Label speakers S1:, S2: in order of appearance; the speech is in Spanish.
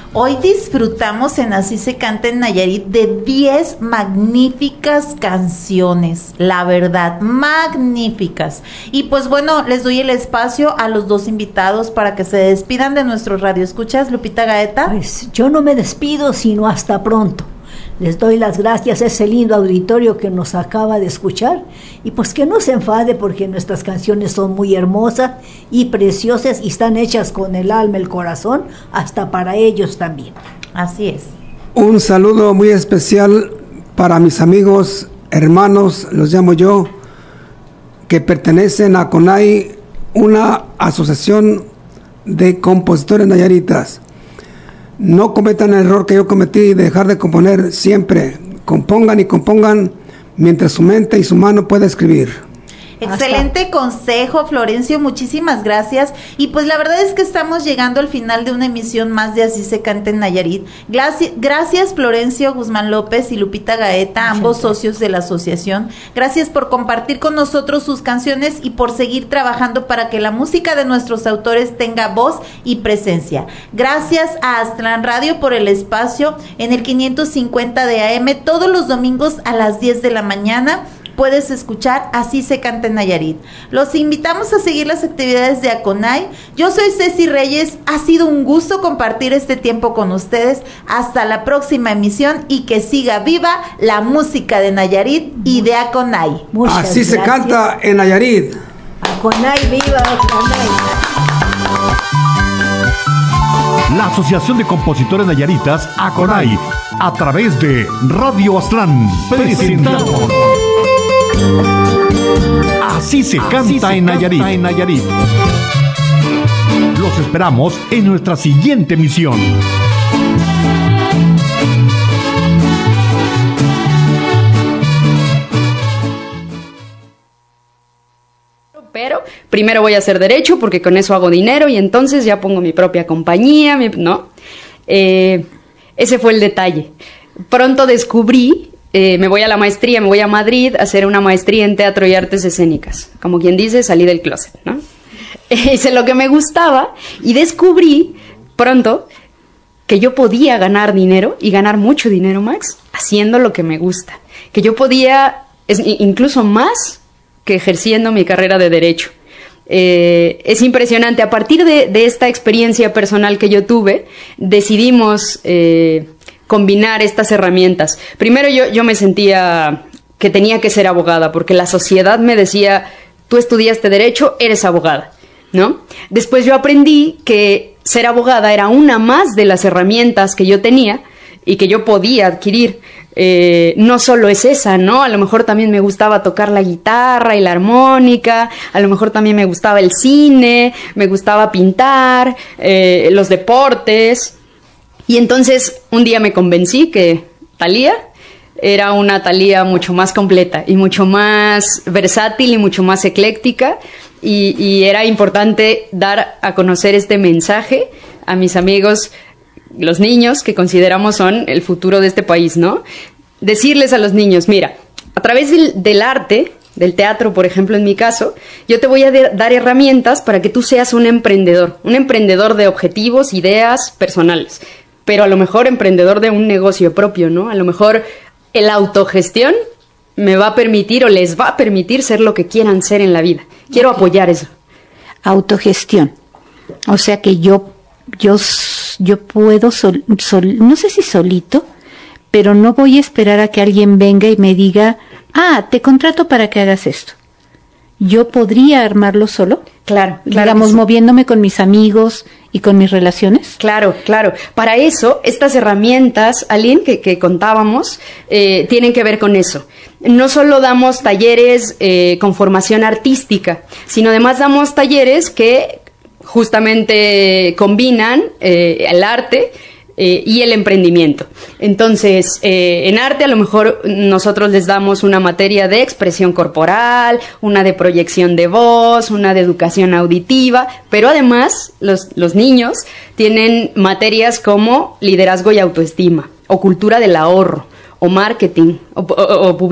S1: Hoy disfrutamos en Así se canta en Nayarit de 10 magníficas canciones, la verdad, magníficas. Y pues bueno, les doy el espacio a los dos invitados para que se despidan de nuestros radioescuchas. Lupita Gaeta.
S2: Pues yo no me despido, sino hasta pronto. Les doy las gracias a ese lindo auditorio que nos acaba de escuchar y pues que no se enfade porque nuestras canciones son muy hermosas y preciosas y están hechas con el alma, el corazón, hasta para ellos también.
S1: Así es.
S3: Un saludo muy especial para mis amigos, hermanos, los llamo yo, que pertenecen a CONAI, una asociación de compositores nayaritas. No cometan el error que yo cometí de dejar de componer siempre. Compongan y compongan mientras su mente y su mano pueda escribir.
S1: Excelente consejo, Florencio, muchísimas gracias. Y pues la verdad es que estamos llegando al final de una emisión más de Así se canta en Nayarit. Gracias, Florencio Guzmán López y Lupita Gaeta, ambos socios de la asociación. Gracias por compartir con nosotros sus canciones y por seguir trabajando para que la música de nuestros autores tenga voz y presencia. Gracias a Aztlán Radio por el espacio en el 550 de AM, todos los domingos a las 10 de la mañana. Puedes escuchar Así se canta en Nayarit. Los invitamos a seguir las actividades de ACONAI. Yo soy Ceci Reyes. Ha sido un gusto compartir este tiempo con ustedes. Hasta la próxima emisión y que siga viva la música de Nayarit y de ACONAI.
S3: Así se canta en Nayarit.
S2: ACONAI, viva ACONAI.
S4: La Asociación de Compositores Nayaritas, ACONAI, a través de Radio Aztlán, presentamos Así se canta en Nayarit. Los esperamos en nuestra siguiente emisión.
S5: Pero primero voy a hacer derecho porque con eso hago dinero y entonces ya pongo mi propia compañía, ¿no? Ese fue el detalle. Pronto descubrí, me voy a la maestría, me voy a Madrid a hacer una maestría en teatro y artes escénicas. Como quien dice, salí del closet, ¿no? Hice lo que me gustaba y descubrí pronto que yo podía ganar dinero y ganar mucho dinero, Max, haciendo lo que me gusta. Que yo podía, incluso más que ejerciendo mi carrera de derecho. Es impresionante. A partir de esta experiencia personal que yo tuve, decidimos combinar estas herramientas. Primero yo me sentía que tenía que ser abogada, porque la sociedad me decía, tú estudiaste derecho, eres abogada, ¿no? Después yo aprendí que ser abogada era una más de las herramientas que yo tenía y que yo podía adquirir. No solo es esa, ¿no? A lo mejor también me gustaba tocar la guitarra y la armónica, a lo mejor también me gustaba el cine, me gustaba pintar, los deportes. Y entonces un día me convencí que Thalía era una Thalía mucho más completa y mucho más versátil y mucho más ecléctica, y era importante dar a conocer este mensaje a mis amigos, los niños que consideramos son el futuro de este país, ¿no? Decirles a los niños, mira, a través del arte, del teatro, por ejemplo, en mi caso, yo te voy a dar herramientas para que tú seas un emprendedor de objetivos, ideas personales, pero a lo mejor emprendedor de un negocio propio, ¿no? A lo mejor la autogestión me va a permitir o les va a permitir ser lo que quieran ser en la vida. Quiero apoyar eso.
S6: Autogestión. O sea que yo puedo, no sé si solito, pero no voy a esperar a que alguien venga y me diga, te contrato para que hagas esto. ¿Yo podría armarlo solo?
S5: Claro.
S6: Digamos, moviéndome con mis amigos y con mis relaciones.
S5: Claro. Para eso, estas herramientas, Aline, que contábamos, tienen que ver con eso. No solo damos talleres con formación artística, sino además damos talleres que justamente combinan el arte y el emprendimiento. Entonces, en arte a lo mejor nosotros les damos una materia de expresión corporal, una de proyección de voz, una de educación auditiva, pero además los niños tienen materias como liderazgo y autoestima, o cultura del ahorro, o marketing, o